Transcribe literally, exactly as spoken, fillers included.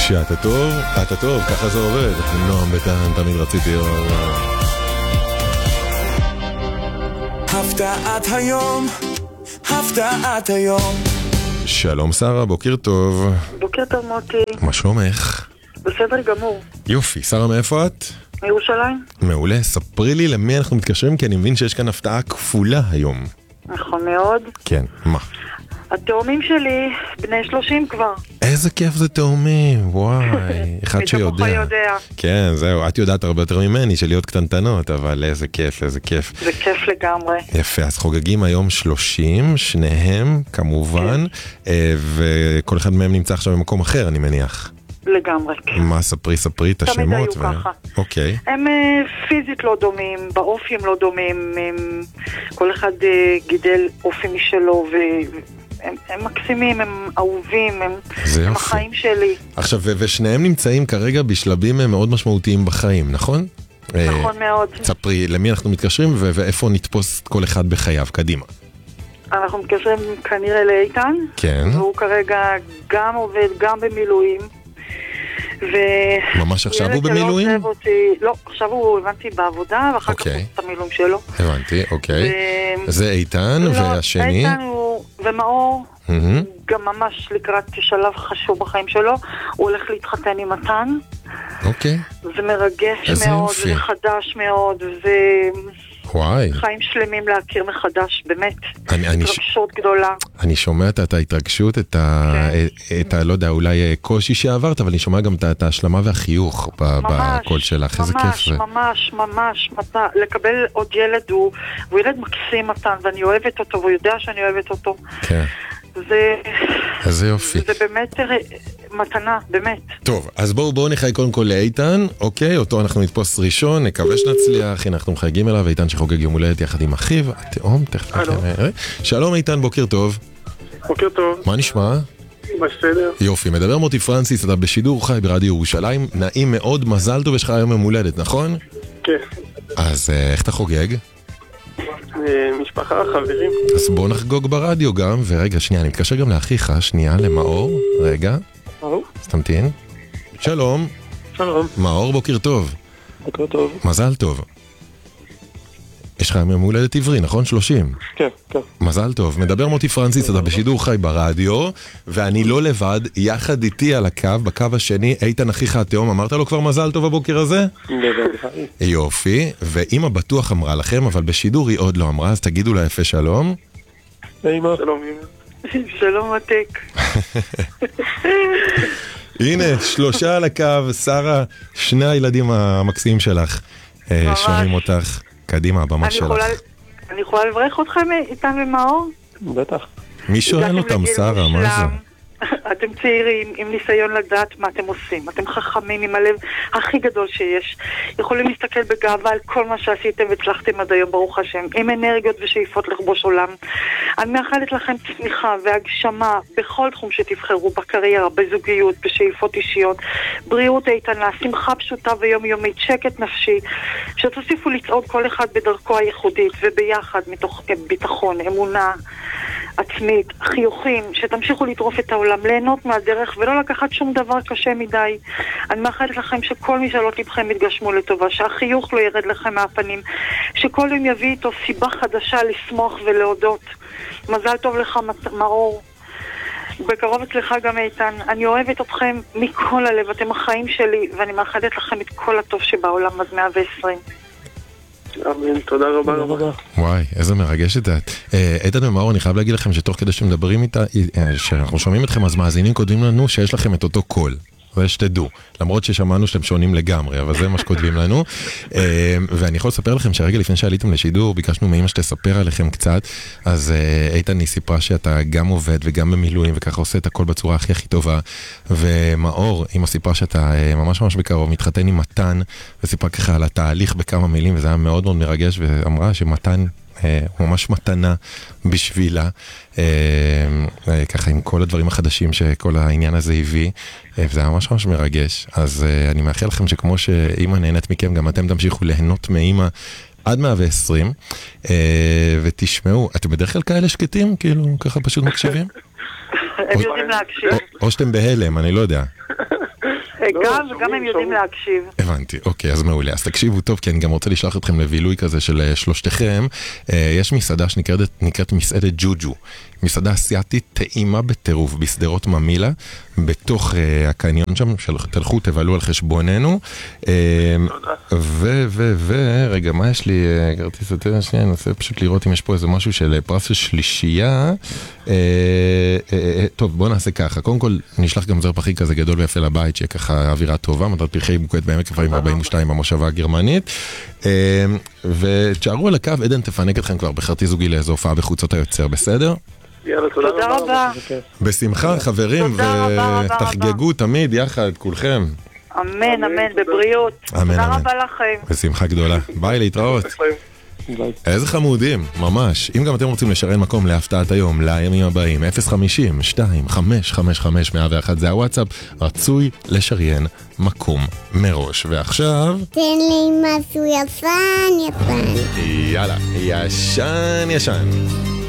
כשאתה טוב, אתה טוב, ככה זה עובד. נועם ביטן, תמיד רציתי אור. הפתעת היום, הפתעת היום. שלום שרה, בוקר טוב. בוקר טוב מוטי. מה שלומך? בסדר גמור. יופי, שרה מאיפה את? מירושלים. מעולה, ספרי לי למי אנחנו מתקשרים, כי אני מבין שיש כאן הפתעה כפולה היום. נכון מאוד. כן, מה? התאומים שלי בני שלושים כבר. איזה כיף זה תאומים, וואי, אחד שיודע. יודע. כן, זהו, את יודעת הרבה יותר ממני של להיות קטנטנות, אבל איזה כיף, איזה כיף. זה כיף לגמרי. יפה, אז חוגגים היום שלושים, שניהם כמובן, וכל אחד מהם נמצא עכשיו במקום אחר, אני מניח. לגמרי, כן. מה, ספרי, ספרי את השמות. תמיד היו ככה. אוקיי. הם פיזית לא דומים, באופי הם לא דומים, כל אחד גידל אופי משלו, והם מקסימים, הם אהובים, הם החיים שלי. עכשיו, ושניהם נמצאים כרגע בשלבים מאוד משמעותיים בחיים, נכון? נכון מאוד. ספרי, למי אנחנו מתקשרים ואיפה נתפוס כל אחד בחייו, קדימה. אנחנו מתקשרים כנראה לאיתן. כן. והוא כרגע גם עובד, גם במילואים. ממש עכשיו הוא במילואים? לא, עכשיו הוא הבנתי בעבודה, ואחר כך הוא את המילואים שלו. הבנתי, אוקיי. זה איתן, והשני? איתן הוא, ומאור, גם ממש לקראת שלב חשוב בחיים שלו, הוא הולך להתחתן עם מתן. אוקיי. זה מרגש מאוד, זה חדש מאוד, זה... וואי. חיים שלמים להכיר מחדש, באמת. התרגשות גדולה. אני שומע את ההתרגשות, את ה... לא יודע, אולי קושי שעברת, אבל אני שומע גם את ההשלמה והחיוך בקול שלך. איזה כיף זה. ממש, ממש, ממש. לקבל עוד ילד, הוא ילד מקסים מתן, ואני אוהבת אותו, והוא יודע שאני אוהבת אותו. כן. זה... איזה יופי. זה באמת מתנה, באמת. טוב, אז בואו בואו נחי קודם כל לאיתן, אוקיי? אותו אנחנו נתפוס ראשון, נקווה שנצליח, הנה אנחנו מחייגים אליו, איתן שחוגג יום הולדת יחד עם אחיו, התאום, תכף נראה. שלום איתן, בוקר טוב. בוקר טוב. מה נשמע? בסדר. יופי, מדבר מוטי פרנסיס, אתה בשידור חי ברדיו ירושלים, נעים מאוד, מזל טוב, יש לך היום יום הולדת, נכון? כן. אז איך אתה חוגג? משפחה, חברים. אז בוא נחגוג ברדיו גם, ורגע, שנייה, אני מתקשר גם לאחיך, שנייה, למאור, רגע. מאור. אז תמתין. שלום. שלום. מאור, בוקר טוב. בוקר טוב. מזל טוב. יש לך יום הולדת עברי, נכון? שלושים? כן, כן. מזל טוב. מדבר מוטי פרנסיס, אתה בשידור חי ברדיו, ואני לא לבד, יחד איתי על הקו, בקו השני, איתן אחיך התאום, אמרת לו כבר מזל טוב הבוקר הזה? בוודאי. יופי, ואמא בטוח אמרה לכם, אבל בשידור היא עוד לא אמרה, אז תגידו לה יפה שלום. אמא. שלום אמא. שלום מתק. הנה, שלושה על הקו, שרה, שני הילדים המקסימים שלך, שומעים אותך. קדימה, הבמה שלך. אני יכולה לברך אתכם איתן ומאור? בטח. מי שואל אותם, שרה? מה זה? אתם צעירים, עם ניסיון לדעת מה אתם עושים. אתם חכמים עם הלב הכי גדול שיש. יכולים להסתכל בגאווה על כל מה שעשיתם והצלחתם עד היום, ברוך השם. עם אנרגיות ושאיפות לכבוש עולם. אני מאחלת לכם צמיחה והגשמה בכל תחום שתבחרו, בקריירה, בזוגיות, בשאיפות אישיות, בריאות איתנה, שמחה פשוטה ויומיומית, שקט נפשי, שתוסיפו לצעוד כל אחד בדרכו הייחודית וביחד מתוך ביטחון, אמונה עצמית, חיוכים, שתמשיכו לטרוף את העולם, ליהנות מהדרך ולא לקחת שום דבר קשה מדי. אני מאחלת לכם שכל משאלות לבכם יתגשמו לטובה, שהחיוך לא ירד לכם מהפנים, שכל יום יביא איתו סיבה חדשה לשמוח ולהודות. מזל טוב לך מאור, בקרוב אצלך גם איתן. אני אוהבת אתכם מכל הלב, אתם החיים שלי, ואני מאחלת לכם את כל הטוב שבעולם עד מאה ועשרים. אמן, תודה רבה רבה. וואי, איזה מרגשת את. איתן ומאור, אני חייב להגיד לכם שתוך כדי שמדברים איתה, שאנחנו שומעים אתכם, אז מאזינים כותבים לנו שיש לכם את אותו קול. ושתדעו, למרות ששמענו שאתם שונים לגמרי, אבל זה מה שכותבים לנו. ואני יכול לספר לכם שהרגע לפני שעליתם לשידור, ביקשנו מאמא שתספר עליכם קצת, אז איתן היא סיפרה שאתה גם עובד וגם במילואים, וככה עושה את הכל בצורה הכי הכי טובה. ומאור, אמא סיפרה שאתה ממש ממש בקרוב מתחתן עם מתן, וסיפרה ככה על התהליך בכמה מילים, וזה היה מאוד מאוד מרגש, ואמרה שמתן הוא ממש מתנה בשבילה, ככה עם כל הדברים החדשים שכל העניין הזה הביא, וזה היה ממש ממש מרגש. אז אני מאחל לכם שכמו שאמא נהנית מכם, גם אתם תמשיכו ליהנות מאמא עד מאה ועשרים, ותשמעו, אתם בדרך כלל כאלה שקטים? כאילו, ככה פשוט מקשיבים? הם יודעים להקשיב. או שאתם בהלם, אני לא יודע. גם, וגם הם יודעים להקשיב. הבנתי, אוקיי, אז מעולה. אז תקשיבו טוב, כי אני גם רוצה לשלוח אתכם לבילוי כזה של שלושתכם. יש מסעדה שנקראת מסעדת ג'וג'ו. מסעדה אסיאתית טעימה בטירוף בשדרות ממילה, בתוך הקניון שם, תלכו, תבלו על חשבוננו. ו, ו, ו, רגע, מה יש לי? כרטיס יותר שנייה, אני רוצה פשוט לראות אם יש פה איזה משהו של פרס של שלישייה. טוב, בואו נעשה ככה. קודם כל, נשלח גם זר פחי כזה גדול ויפה לבית, שיהיה ככה אווירה טובה, מטרת פרחי בוקט בעמק אפרים ארבעים ושתיים במושבה הגרמנית. ותשארו על הקו, עדן תפנק אתכם כבר בכרטיס זוגי לאיזו הופעה בחוצות היוצר, בסדר? יאללה, תודה רבה. בשמחה, חברים, ותחגגו תמיד יחד, כולכם. אמן, אמן, בבריאות. תודה רבה לכם. בשמחה גדולה. ביי, להתראות. איזה חמודים, ממש. אם גם אתם רוצים לשרן מקום להפתעת היום, לימים הבאים, אפס חמישים שתיים חמש חמש חמש מאה ואחת זה הוואטסאפ, רצוי לשריין מקום מראש. ועכשיו... תן לי משהו ישן, ישן. יאללה, ישן, ישן.